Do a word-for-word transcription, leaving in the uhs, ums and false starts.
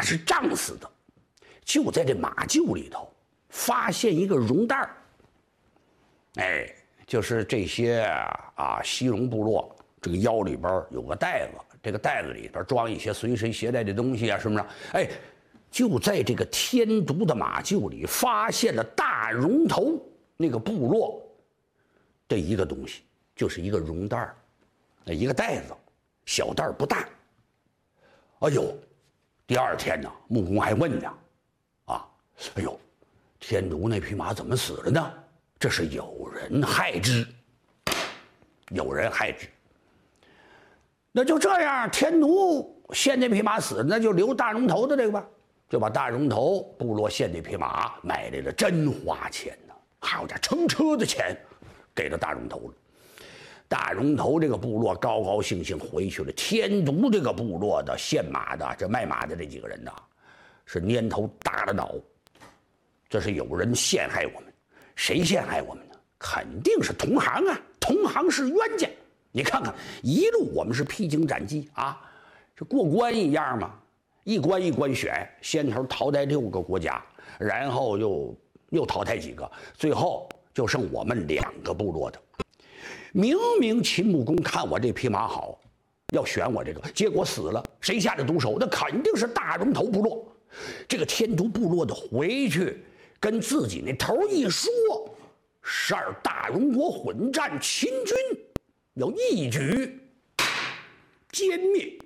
是胀死的，就在这马厩里头发现一个绒袋儿。哎，就是这些啊西戎部落这个腰里边有个袋子，这个袋子里边装一些随身携带的东西啊什么的。哎，就在这个天竺的马厩里发现了大绒头那个部落的一个东西，就是一个绒袋儿，一个袋子，小袋儿不大。哎呦，第二天呢，穆公还问呢，啊，哎呦，天竺那匹马怎么死了呢？这是有人害之，有人害之。那就这样，天竺献这匹马死，那就留大绒头的这个吧，就把大绒头部落献这匹马买来了，真花钱呢，好家伙，乘车的钱给了大绒头了。大绒头这个部落高高兴兴回去了，天竺这个部落的献马的这卖马的这几个人呐，是蔫头耷了脑，这是有人陷害我们。谁陷害我们呢？肯定是同行啊，同行是冤家。你看看一路我们是披荆斩棘啊，这过关一样嘛，一关一关选，先头淘汰六个国家，然后又又淘汰几个，最后就剩我们两个部落的。明明秦穆公看我这匹马好，要选我这个，结果死了，谁下的毒手？那肯定是大绒头部落。这个天竺部落的回去跟自己那头一说，十二大戎国混战，秦军要一举歼灭。